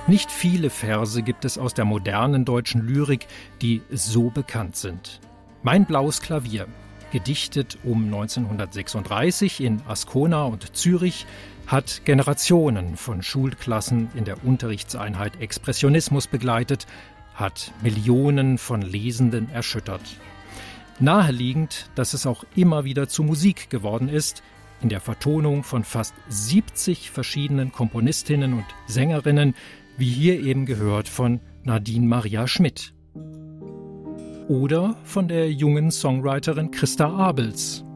Nicht viele Verse gibt es aus der modernen deutschen Lyrik, die so bekannt sind. Mein blaues Klavier, gedichtet um 1936 in Ascona und Zürich, hat Generationen von Schulklassen in der Unterrichtseinheit Expressionismus begleitet, hat Millionen von Lesenden erschüttert. Naheliegend, dass es auch immer wieder zu Musik geworden ist, in der Vertonung von fast 70 verschiedenen Komponistinnen und Sängerinnen, wie hier eben gehört von Nadine Maria Schmidt. Oder von der jungen Songwriterin Christa Abels.